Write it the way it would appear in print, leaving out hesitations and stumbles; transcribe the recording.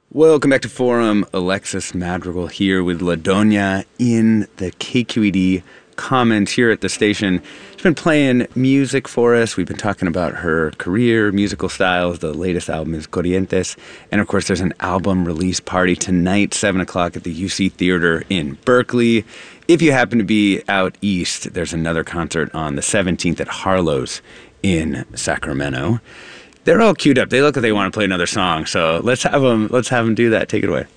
Welcome back to Forum. Alexis Madrigal here with La Doña in the KQED Commons here at the station. She's been playing music for us. We've been talking about her career, musical styles. The latest album is Corrientes. And of course, there's an album release party tonight, 7 o'clock at the UC Theater in Berkeley. If you happen to be out east, there's another concert on the 17th at Harlow's in Sacramento. They're all queued up. They look like they want to play another song. So let's have them do that. Take it away.